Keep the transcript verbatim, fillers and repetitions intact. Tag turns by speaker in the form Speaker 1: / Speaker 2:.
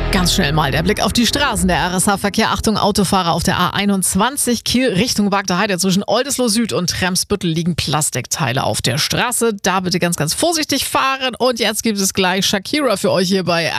Speaker 1: Ganz schnell mal der Blick auf die Straßen. Der R S H-Verkehr. Achtung, Autofahrer auf der A einundzwanzig Kiel Richtung Wagter Heide. Zwischen Oldesloe Süd und Tremsbüttel liegen Plastikteile auf der Straße. Da bitte ganz, ganz vorsichtig fahren. Und jetzt gibt es gleich Shakira für euch hier bei